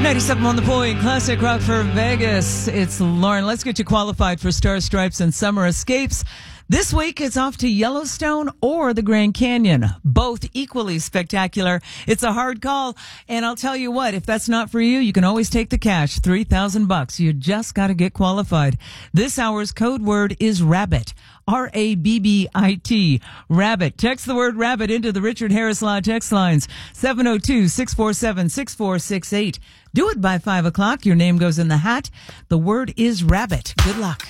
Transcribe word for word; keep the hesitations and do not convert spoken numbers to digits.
ninety-seven on the point, classic rock for Vegas. It's Lauren. Let's get you qualified for Star Stripes and Summer Escapes. This week, it's off to Yellowstone or the Grand Canyon. Both equally spectacular. It's a hard call. And I'll tell you what, if that's not for you, you can always take the cash, three thousand bucks. You just got to get qualified. This hour's code word is rabbit. R A B B I T. Rabbit. Text the word rabbit into the Richard Harris Law text lines. seven oh two, six four seven, six four six eight. Do it by five o'clock. Your name goes in the hat. The word is rabbit. Good luck.